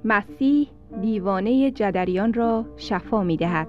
مسیح دیوانه جدریان را شفا می دهد.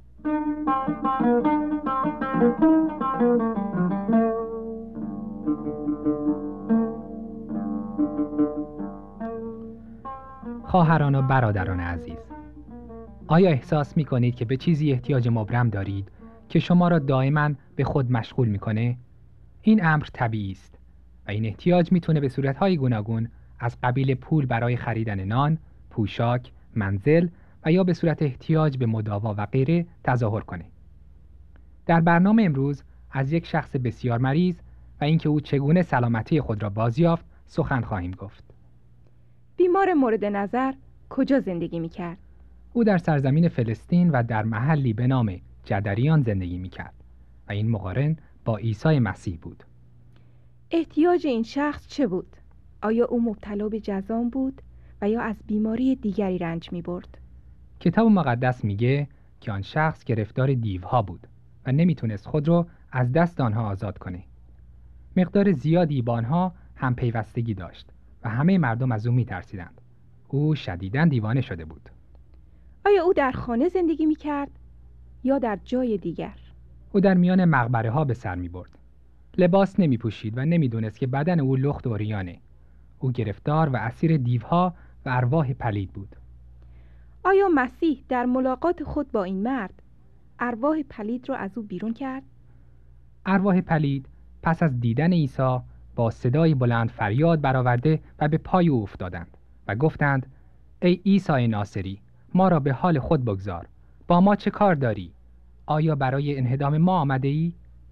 خواهران و برادران عزیز، آیا احساس می کنید که به چیزی احتیاج مبرم دارید که شما را دائما به خود مشغول می کنه؟ این امر طبیعی است و این احتیاج می تونه به صورتهای گوناگون از قبیل پول برای خریدن نان، پوشاک، منزل و یا به صورت احتیاج به مداوا و غیره تظاهر کنه. در برنامه امروز از یک شخص بسیار مریض و اینکه او چگونه سلامتی خود را بازیافت سخن خواهیم گفت. بیمار مورد نظر کجا زندگی می‌کرد؟ او در سرزمین فلسطین و در محلی به نام جدریان زندگی می‌کرد و این مقارن با عیسی مسیح بود. احتیاج این شخص چه بود؟ آیا او مبتلا به جذام بود و یا از بیماری دیگری رنج می‌برد؟ کتاب مقدس میگه که آن شخص گرفتار دیوها بود و نمیتونست خود رو از دست آنها آزاد کنه. مقدار زیادی با آنها هم پیوستگی داشت و همه مردم از او میترسیدند. او شدیداً دیوانه شده بود. آیا او در خانه زندگی می‌کرد یا در جای دیگر؟ او در میان مقبره ها به سر می‌برد. لباس نمی‌پوشید و نمی‌دونست که بدن او لخت و عریانه. او گرفتار و اسیر دیوها و ارواح پلید بود. آیا مسیح در ملاقات خود با این مرد ارواح پلید را از او بیرون کرد؟ ارواح پلید پس از دیدن عیسی با صدای بلند فریاد برآورده و به پای او افتادند و گفتند: ای عیسی ناصری، ما را به حال خود بگذار. با ما چه کار داری؟ آیا برای انهدام ما آمده ای؟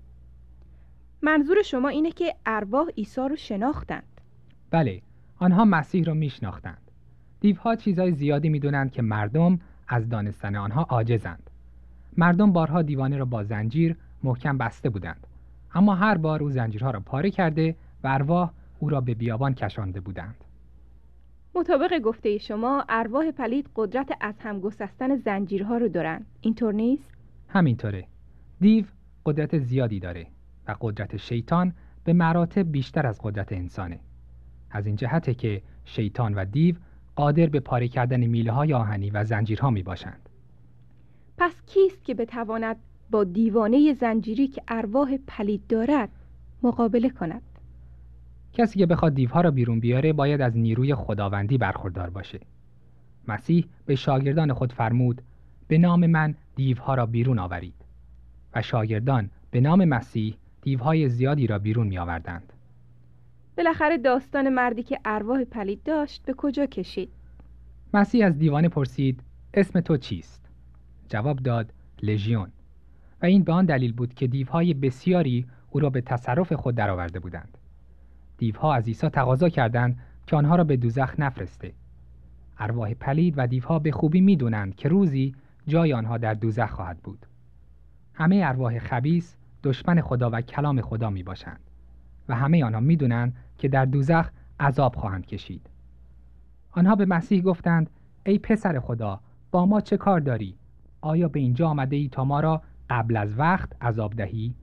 منظور شما اینه که ارواح عیسی رو شناختند؟ بله، آنها مسیح را میشناختند. دیوها چیزای زیادی میدونند که مردم از دانستن آنها عاجزند. مردم بارها دیوانه را با زنجیر محکم بسته بودند، اما هر بار او زنجیرها را پاره کرده و ارواح او را به بیابان کشانده بودند. مطابق گفته شما ارواح پلید قدرت از هم گسستن زنجیرها رو دارن، اینطور نیست؟ همینطوره. دیو قدرت زیادی داره و قدرت شیطان به مراتب بیشتر از قدرت انسانه. از این جهته که شیطان و دیو قادر به پاره کردن میله‌های آهنی و زنجیرها می باشند. پس کیست که بتواند با دیوانه زنجیری که ارواح پلید دارد مقابله کند؟ کسی که بخواد دیوها را بیرون بیاره باید از نیروی خداوندی برخوردار باشه. مسیح به شاگردان خود فرمود: به نام من دیوها را بیرون آورید. و شاگردان به نام مسیح دیوهای زیادی را بیرون می آوردند. بالاخره داستان مردی که ارواح پلید داشت به کجا کشید؟ مسیح از دیوانه پرسید: اسم تو چیست؟ جواب داد: لژیون. و این به آن دلیل بود که دیوهای بسیاری او را به تصرف خود درآورده بودند. دیوها از عیسی تقاضا کردند که آنها را به دوزخ نفرسته. ارواح پلید و دیوها به خوبی می‌دونند که روزی جای آنها در دوزخ خواهد بود. همه ارواح خبیث دشمن خدا و کلام خدا میباشند و همه آنها میدونند که در دوزخ عذاب خواهند کشید. آنها به مسیح گفتند: ای پسر خدا، با ما چه کار داری؟ آیا به اینجا آمده ای تا ما را قبل از وقت عذاب دهی؟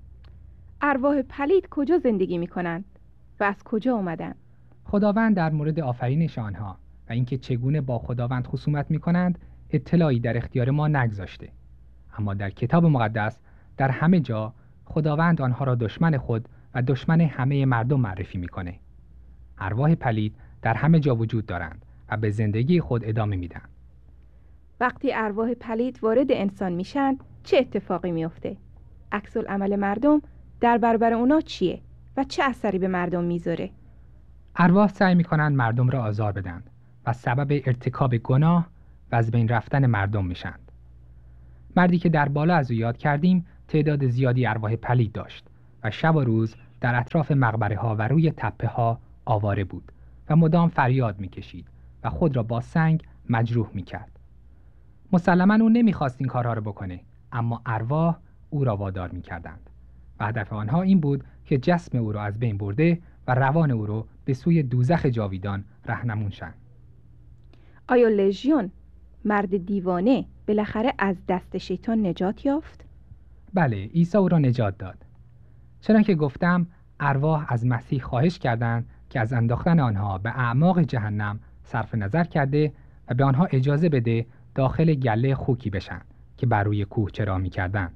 ارواح پلید کجا زندگی میکنند و از کجا آمدند؟ خداوند در مورد آفرینش آنها و اینکه چگونه با خداوند خصومت میکنند اطلاعی در اختیار ما نگذاشته. اما در کتاب مقدس در همه جا خداوند آنها را دشمن خود و دشمن همه مردم معرفی میکنه. ارواح پلید در همه جا وجود دارند و به زندگی خود ادامه میدن. وقتی ارواح پلید وارد انسان میشن چه اتفاقی میفته؟ عکس العمل مردم در برابر اونا چیه و چه اثری به مردم میذاره؟ ارواح سعی میکنند مردم را آزار بدن و سبب ارتکاب گناه و از بین رفتن مردم میشند. مردی که در بالا از او یاد کردیم تعداد زیادی ارواح پلید داشت و شب و روز در اطراف مقبره ها و روی تپه ها آواره بود و مدام فریاد میکشید و خود را با سنگ مجروح میکرد. مسلماً او نمیخواست این کارها را بکنه، اما ارواح او را وادار میکردند و هدف آنها این بود که جسم او را از بین برده و روان او را به سوی دوزخ جاویدان راهنمون شن. آیا لژیون، مرد دیوانه، بالاخره از دست شیطان نجات یافت؟ بله، عیسی او را نجات داد. چرا که گفتم ارواح از مسیح خواهش کردند که از انداختن آنها به اعماق جهنم صرف نظر کرده و به آنها اجازه بده داخل گله خوکی بشن که بر روی کوه چرا می‌کردن.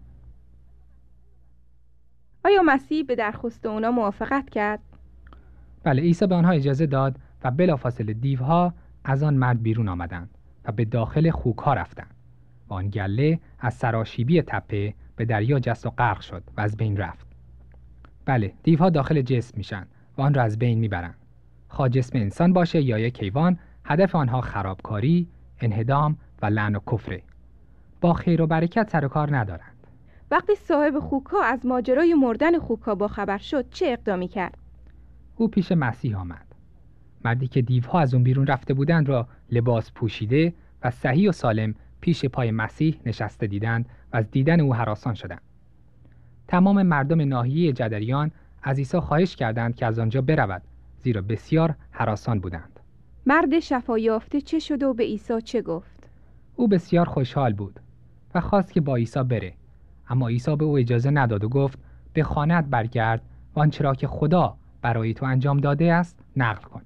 آیا مسیح به درخواست اونا موافقت کرد؟ بله، عیسی به آنها اجازه داد و بلافاصله دیوها از آن مرد بیرون آمدند و به داخل خوک‌ها رفتند و آن گله از سراشیبی تپه به دریا جست و غرق شد و از بین رفت. بله، دیوها داخل جسم میشن و آن را از بین میبرن. خواه جسم انسان باشه یا یک حیوان، هدف آنها خرابکاری، انهدام و لعن و کفره. با خیر و برکت سر و کار ندارند. وقتی صاحب خوک‌ها از ماجرای مردن خوک‌ها با خبر شد چه اقدامی کرد؟ او پیش مسیح آمد. مردی که دیوها از اون بیرون رفته بودند را لباس پوشیده و صحیح و سالم پیش پای مسیح نشسته دیدند و از دیدن او هراسان شدند. تمام مردم ناحیه جدریان از عیسی خواهش کردند که از آنجا برود، زیرا بسیار هراسان بودند. مرد شفا یافته چه شد و به عیسی چه گفت؟ او بسیار خوشحال بود و خواست که با عیسی بره، اما عیسی به او اجازه نداد و گفت به خانه‌ات برگرد و آنچه را که خدا برای تو انجام داده است نقل کن.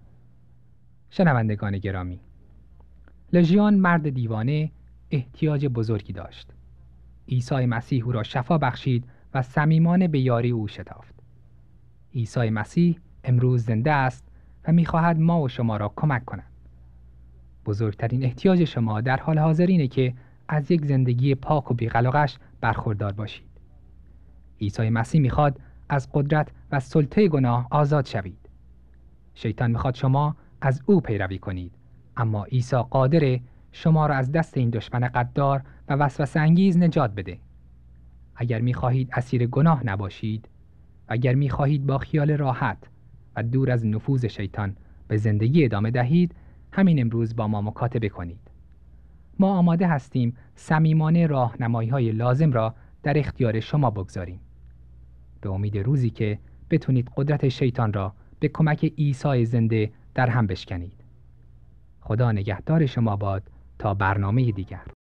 شنوندگان گرامی، لژیون مرد دیوانه احتیاج بزرگی داشت. عیسی مسیح او را شفا بخشید و صمیمانه به یاری او شتافت. عیسی مسیح امروز زنده است و می‌خواهد ما و شما را کمک کند. بزرگترین احتیاج شما در حال حاضر اینه که از یک زندگی پاک و بی‌قلقش برخوردار باشید. عیسی مسیح می‌خواد از قدرت و سلطه گناه آزاد شوید. شیطان می‌خواد شما از او پیروی کنید، اما عیسی قادره شما را از دست این دشمن غدار و وسوسه انگیز نجات بده. اگر می‌خواهید اسیر گناه نباشید، اگر می‌خواهید با خیال راحت و دور از نفوذ شیطان به زندگی ادامه دهید، همین امروز با ما مکاتبه کنید. ما آماده هستیم صمیمانه راهنمایی‌های لازم را در اختیار شما بگذاریم. به امید روزی که بتونید قدرت شیطان را به کمک عیسی زنده در هم بشکنید. خدا نگهدار شما باد تا برنامه دیگر.